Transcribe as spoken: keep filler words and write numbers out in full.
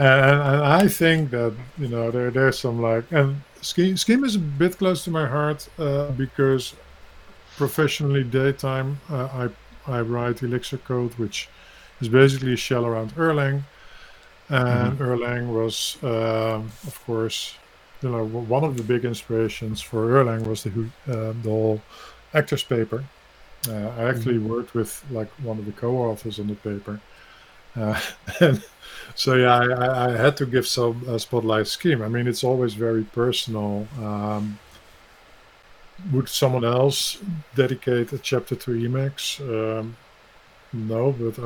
and, and I think that you know there there's some like and scheme scheme is a bit close to my heart uh, because professionally daytime uh, I I write Elixir code, which is basically a shell around Erlang, Hmm. and Erlang was um, of course you know w- one of the big inspirations for Erlang was the hu- uh, the whole actors paper. Uh, I Hmm. actually worked with like one of the co-authors on the paper. Uh, and so yeah, I, I I had to give some uh, spotlight scheme. I mean, it's always very personal. Um, would someone else dedicate a chapter to Emacs? Um, no, but